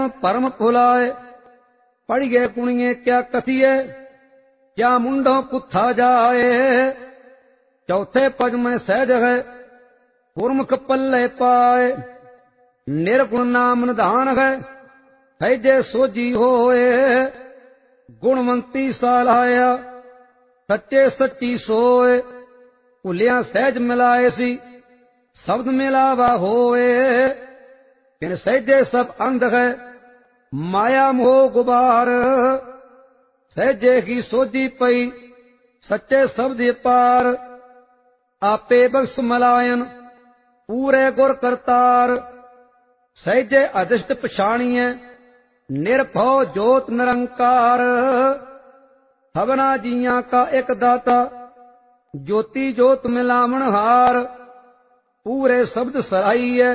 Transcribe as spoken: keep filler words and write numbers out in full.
परम भुलाए, पढ़िए कुणिए क्या कथिए, क्या मुंडो कुत्था जाए। चौथे पद में सहज है, गुरमुख पल्ले पाए। निर्गुण नाम निधान है, सहजे सोजी होए। गुणवंती सालाया, सच्चे सच्ची सोए। भुलिया सहज मिलाए सी, शब्द मिलावा होए। फिर सहजे सब अंध है, माया मोह गुबार। सहजे की सोजी पई, सच्चे शब्द पार। आपे बख्श मलायन, पूरे गुर करतार। सहजे अधिष्ट पछाणिए, निर्भव जोत निरंकार। सबना जिया का एक दाता, ज्योति जोत मिलावण हार। पूरे शब्द सराइए,